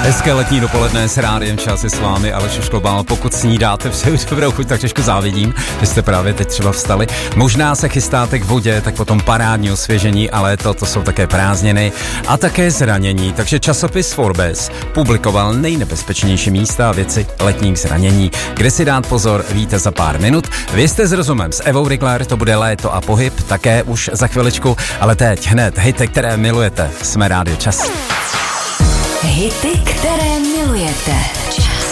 Hezké letní dopoledne s Rádiem Čas je s vámi Aleš Šklobal. Pokud snídáte, přeju dobrou chuť, tak trošku závidím, že jste právě teď třeba vstali. Možná se chystáte k vodě, tak potom parádní osvěžení, ale to jsou také prázdniny a také zranění. Takže časopis Forbes publikoval nejnebezpečnější místa a věci letních zranění. Kde si dát pozor, víte za pár minut. Vy jste s rozumem s Evou Rigler, to bude léto a pohyb, také už za chviličku, ale teď hned hity, které milujete. Jsme Rádio Čas. Hity, které milujete.